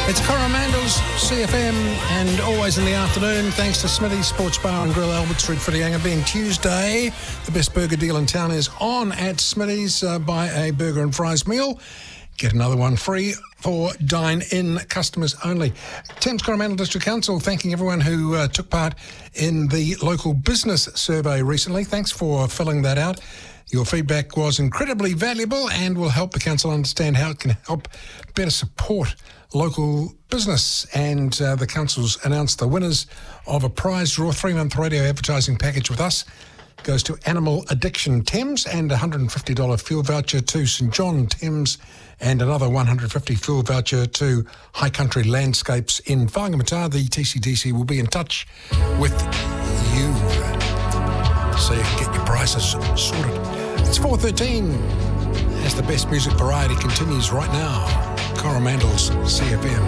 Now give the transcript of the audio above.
It's Coromandel's CFM, and always in the afternoon, thanks to Smitty's Sports Bar and Grill, Albert Street, Whitianga. Being Tuesday, the best burger deal in town is on at Smitty's. Buy a burger and fries meal, get another one free for dine-in customers only. Thames Coromandel District Council thanking everyone who took part in the local business survey recently. Thanks for filling that out. Your feedback was incredibly valuable and will help the council understand how it can help better support local business. And the council's announced the winners of a prize draw, 3-month radio advertising package with us. Goes to Animal Addiction Thames, and a $150 fuel voucher to St John Thames, and another $150 fuel voucher to High Country Landscapes in Whangamata. The TCDC will be in touch with you so you can get your prices sorted. It's 4:13 as the best music variety continues right now. Coromandel's CFM.